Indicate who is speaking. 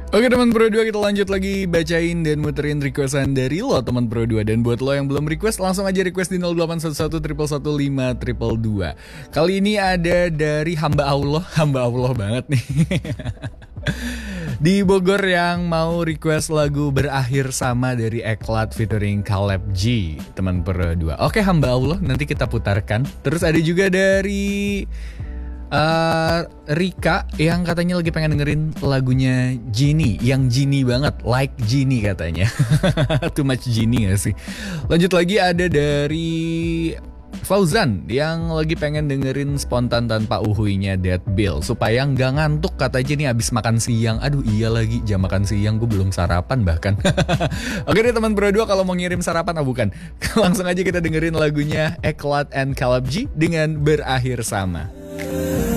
Speaker 1: Oke teman Pro 2, kita lanjut lagi bacain dan muterin requestan dari lo teman Pro 2. Dan buat lo yang belum request, langsung aja request di 0811 111 522. Kali ini ada dari hamba Allah banget nih. Di Bogor yang mau request lagu Berakhir Sama dari Eklat featuring Caleb G, teman Pro 2. Oke hamba Allah, nanti kita putarkan. Terus ada juga dari Rika yang katanya lagi pengen dengerin lagunya Genie, yang Genie banget, like Genie katanya. Too much Genie gak sih? Lanjut lagi ada dari Fauzan yang lagi pengen dengerin Spontan Tanpa Uhuinya Dead Bill supaya nggak ngantuk katanya nih abis makan siang. Aduh iya lagi, jam makan siang gue belum sarapan bahkan. Oke deh teman Pro 2, kalau mau ngirim sarapan bukan. Langsung aja kita dengerin lagunya Eklat and Caleb G dengan Berakhir Sama.